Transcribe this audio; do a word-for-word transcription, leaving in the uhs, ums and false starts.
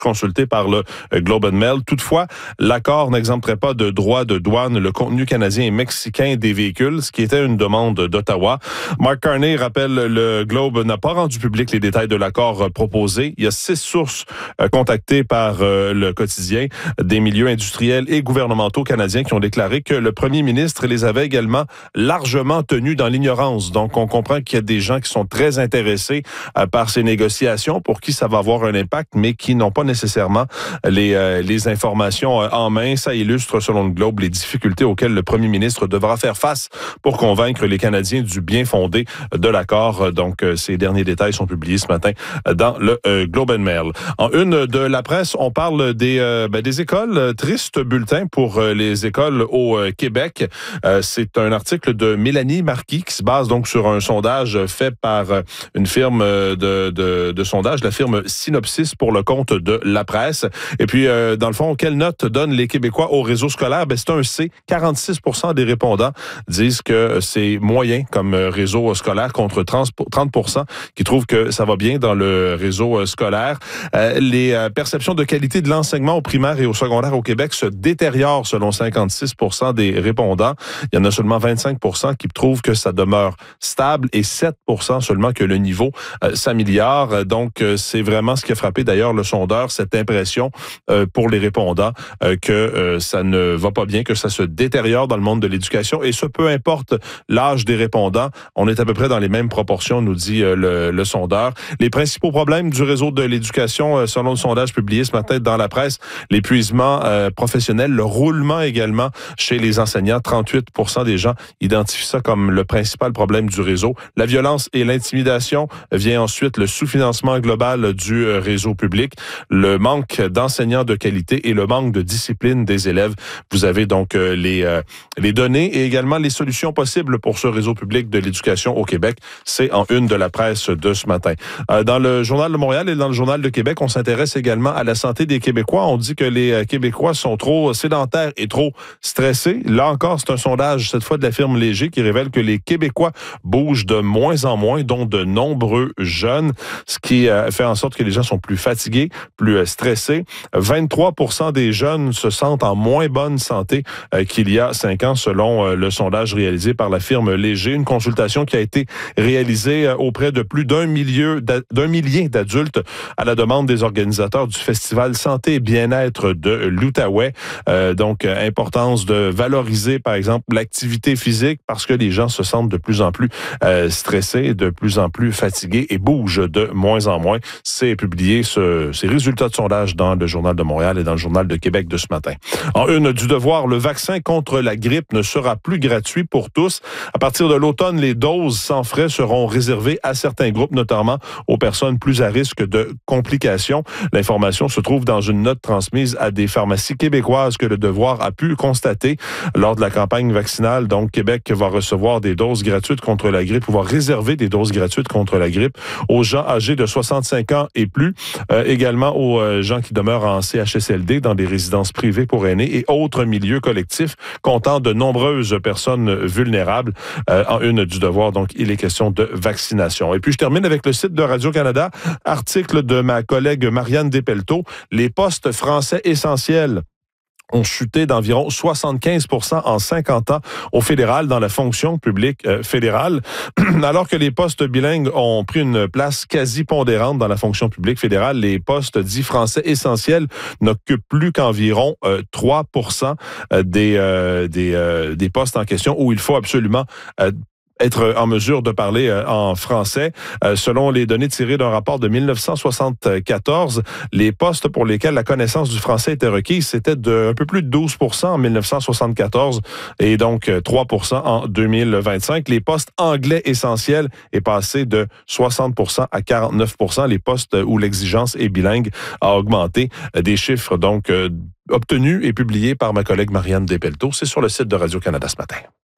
consulté par le Globe and Mail. Toutefois, l'accord n'exempterait pas de droits de douane le contenu canadien et mexicain des véhicules, ce qui était une demande d'Ottawa. Mark Carney rappelle, le Globe n'a pas rendu public les détails de l'accord proposé. Il y a six sources contactées par le quotidien des milieux industriels et gouvernementaux canadiens qui ont déclaré que le premier ministre les avait également largement tenus dans l'ignorance. Donc, on comprend qu'il y a des gens qui sont très intéressés par ces négociations, pour qui ça va avoir un impact, mais qui n'ont pas nécessairement les, euh, les informations en main. Ça illustre, selon le Globe, les difficultés auxquelles le premier ministre devra faire face pour convaincre les Canadiens du bien fondé de l'accord. Donc, euh, ces derniers détails sont publiés ce matin dans le euh, Globe and Mail. En une de la presse, on parle des, euh, ben, des écoles. Triste bulletin pour euh, les écoles au euh, Québec. Euh, c'est un article de Mélanie Marquis qui se base donc sur un sondage fait par euh, une firme de, de, de sondage, la firme Synopsis, pour le compte de la presse. Et puis, euh, dans le fond, quelle note donnent les Québécois au réseau scolaire? Ben, c'est un C. quarante-six pour cent des répondants disent que c'est moyen comme réseau scolaire, contre trente pour cent qui trouvent que ça va bien dans le réseau scolaire. Euh, les euh, perceptions de qualité de l'enseignement au primaire et au secondaire au Québec se détériorent selon cinquante-six pour cent des répondants. Il y en a seulement vingt-cinq pour cent qui trouvent que ça demeure stable et sept pour cent seulement que le niveau euh, s'améliore. Donc, euh, c'est vraiment ce qui a frappé d'ailleurs le sondeur, cette impression euh, pour les répondants euh, que euh, ça ne va pas bien, que ça se détériore dans le monde de l'éducation. Et ce, peu importe l'âge des répondants. On est à peu près dans les mêmes proportions, nous dit euh, le, le sondeur. Les principaux problèmes du réseau de l'éducation, euh, selon le sondage publié ce matin dans la presse, l'épuisement euh, professionnel, le roulement également chez les enseignants. trente-huit pour cent des gens identifient ça comme le principal problème du réseau. La violence et l'intimidation. Vient ensuite le sous-financement global du euh, réseau public, le manque d'enseignants de qualité et le manque de discipline des élèves. Vous avez donc euh, les, euh, les données et également les solutions possibles pour ce réseau public de l'éducation au Québec. C'est en une de la presse de ce matin. Euh, dans le Journal de Montréal et dans le Journal de Québec, on s'intéresse également à la santé des Québécois. On dit que les euh, Québécois sont trop sédentaires et trop stressés. Là encore, c'est un sondage, cette fois de la firme Léger, qui révèle que les Québécois bougent de moins en moins, dont de nombreux jeunes, ce qui euh, fait en sorte que les gens sont plus fatigués, plus euh, stressés. vingt-trois pour cent des jeunes se sentent en moins bonne santé euh, qu'il y a cinq ans, selon euh, le sondage réalisé par la firme Léger. Une consultation qui a été réalisée euh, auprès de plus d'un millier, d'un millier d'adultes à la demande des organisateurs du Festival Santé et Bien-être de l'Outaouais. Euh, donc, euh, importance de valoriser, par exemple, l'activité physique, parce que les gens se sentent de plus en plus euh, stressés, de plus en plus fatigués et bougent de moins en moins. C'est publié, ce, ces résultats de sondage dans le Journal de Montréal et dans le Journal de Québec de ce matin. En une du Devoir, le vaccin contre la grippe ne sera plus gratuit pour tous. À partir de l'automne, les doses sans frais seront réservées à certains groupes, notamment aux personnes plus à risque de complications. L'information se trouve dans une note transmise à des pharmacies québécoises que le Devoir a pu constater lors de la campagne vaccinale. Donc, Québec va recevoir des doses gratuites contre la grippe, ou va réserver des doses gratuites contre la grippe aux gens âgés de soixante-cinq ans et plus, euh, également aux euh, gens qui demeurent en C H S L D, dans des résidences privées pour aînés et autres milieux collectifs comptant de nombreuses personnes vulnérables. Euh, en une du Devoir, donc, il est question de vaccination. Et puis, je termine avec le site de Radio-Canada, article de ma collègue Marianne Despelteaux, les postes français essentiels ont chuté d'environ soixante-quinze pour cent en cinquante ans au fédéral, dans la fonction publique euh, fédérale, alors que les postes bilingues ont pris une place quasi pondérante dans la fonction publique fédérale. Les postes dits français essentiels n'occupent plus qu'environ euh, trois pour cent des, euh, des, euh, des postes en question, où il faut absolument euh, être en mesure de parler euh, en français. Euh, selon les données tirées d'un rapport de mille neuf cent soixante-quatorze, les postes pour lesquels la connaissance du français était requise, c'était de un peu plus de douze pour cent en mille neuf cent soixante-quatorze et donc euh, trois pour cent en deux mille vingt-cinq. Les postes anglais essentiels est passé de soixante pour cent à quarante-neuf pour cent. Les postes où l'exigence est bilingue a augmenté. Euh, des chiffres donc euh, obtenus et publiés par ma collègue Marianne Despelteaux. C'est sur le site de Radio-Canada ce matin.